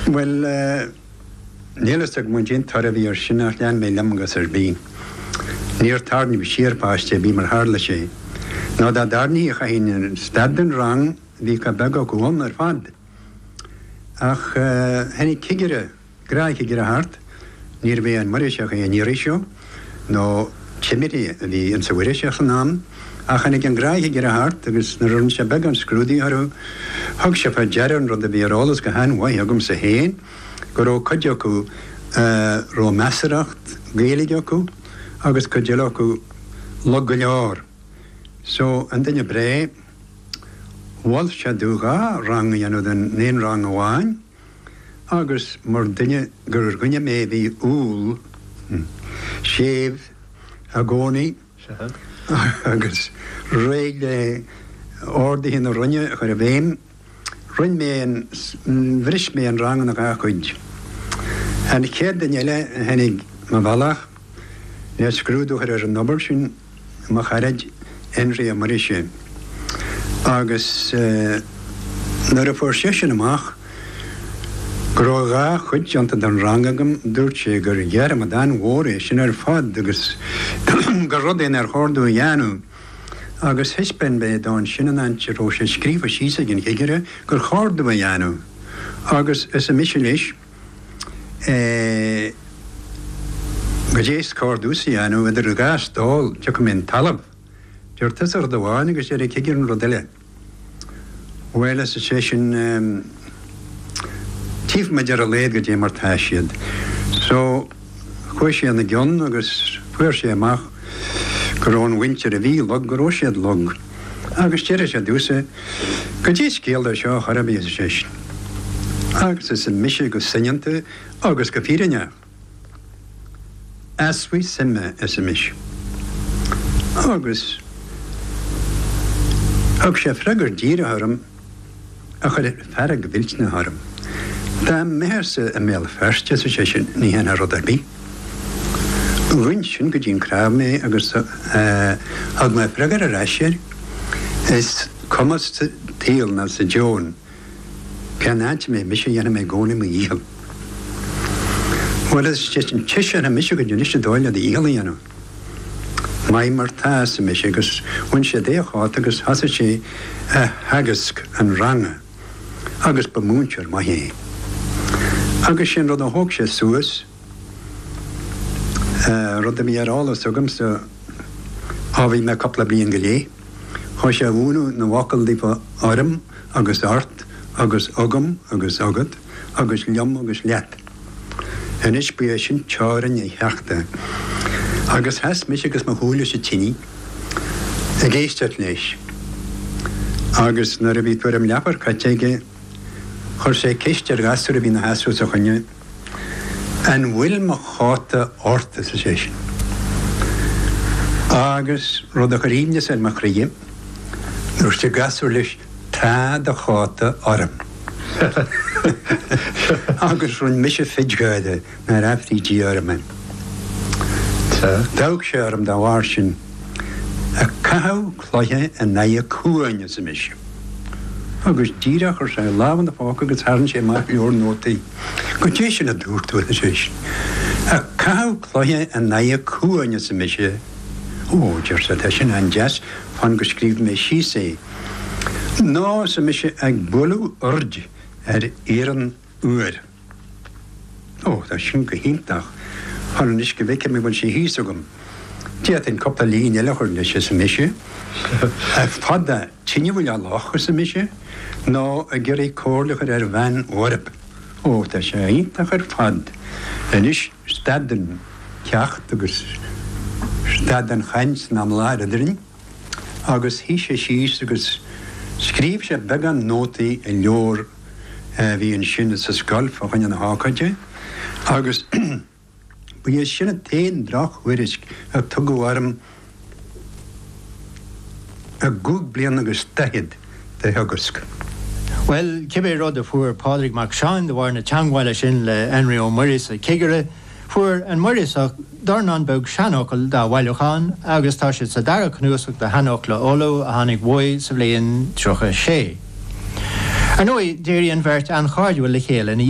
Well, Nílasach mu gin tar a bhí ar sinach lean mé lemgus ar bí. Níor tarni bhí siarpáiste bí mar hála sé. Ná dá darní a chaín stadan rang bhí ca beg go gháin ar fad. Ach hennig cigire, graig cigire hart, níor bhí an mariseach a nírisio, nó chimiri a bhí an sa wiriseach an nám, ach hennig an graig cigire hart, agus na rún se beg an scrúdí arú, hag se fa jeran rud a bhí ar álas go hen, wai hagum sa héin, go ró codja acu ró mesaracht géalaige acu, agus codja acu log go leor. So, an dinne bre, wal se dúga rang dhéanú den néon rang amháin, agus mar dinne gur gunne mé bhí úl, séh a gcónaí, agus réig ordaí hin a runne chuir a bhéim, run mé an bhris mé an rang na gachuid. En chéad den eile hennig ma bhalach, ne scrúdú chuir an nobar sin ma charid Henry a marise. Agus nar a fór sé sin amach, gro ga chuid anta den rangagam dúirt sé gur dhearm a dan mhór sin ar fad agus gur rud éon ar chórdú dhéanú. Agus hispen be dáin sinan antse ró sé scrífa sísa gin chéigire gur chórdú a dhéanú. Agus is a misilis go dhééis córdú sa dhéanú idir a gas dál te go mén talab. Dúir tas ar doháin agus sé chéigir an rodile. Well is a sé sin tíf me dear a léad go dé mar táisiad. So chuir sé na gion agus fuair sé amach gur ón winter a bhí log gur óisiad log. Agus tíir sé dúsa go dtí scéal a seo charabí a sé sin. Agus is a mise go sinanta agus go fírinne. Ashui simme is a mis. Agus ag sé fregur díra harm a chuir ferra go bhiltna harm. Tá mésa a méall ferste sa sé sin ní hena rud ar bí. Bhain sin go dtín cráb mé agus ag me fregar a raisiir is cumas tíal na sa Joan. Ceannáid mé mis dhéana mé gcóna mo íhal. Well is sin tiise a mis go dúiste dóile a íhal dhéanú. Mai mar tá sa mis agus bhain sé déáit agus hasa sé hagasc an ranga agus ba múntear mai hé. Agus sin rud a thóg sé suas, rud a mí ar álas agam sa ábhí me coppla blion go lé, chá sé bhúnú na bhacail lífa orm agus art, agus agam agus agad, agus leom agus leat. En is bu sin teáran é heachta. Agus heas mis agus ma húla sé tíní, a géisteart leis. Agus nar a bhí tuair am leapar caiteige, chuir sé céistear gasú a bhí na heasú sa chunne, an bhfuil ma cháta orta sa sé sin. Agus rud a choríne san ma chríim, nuair sé gasú leis tá a cháta orm. Agus rún mise fidgáide na rafrítí orman. Dag sé orm dá bhhair sin a cathú chlóithe a naia cuaine sa mise. Agus díra chuir sé lában na fáca agus tharann sé mai leor nótaí. Go dté sin a dúirtú a sé sin. A cathú chlóithe a naia cuaine sa mise. Ó, deir sa te sin an deas fan go scríb mé sí sé. Ná sa mise ag bulú urd ar éan uair. Ó, tá sin go hintach. Hann is go bheice mé bhain sé híos agam. Tíad in coppla líon eile chuir leis sa mise. A fada tíine bhfuil a láchar sa mise, ná a gur é cóirlachar ar bhean orb. Ó, tá sé hintach ar fad. En is stadan ceacht agus stadan chains ná mláir a drin, agus hí sé síos agus scríb sé began nótaí a leor bhí an sin sa scolf a chuine na hácaide, agus bu é sinna téan drach huirisc a tugadharm a gúg blian agus taid de thugusc. Well, cibé rud a fuair Pádraig Mac Seán de bhar na teangháile sin le Henry Ó Murray a cigire, fuair an Murrayach darnan beg seanócail dá bhaileáin agus tá sé sa dara cnúsach de hanócla óla a tháinig bhuaí sa bhléon 36. An ói déiríonn bheirt an cháirdúil le chéile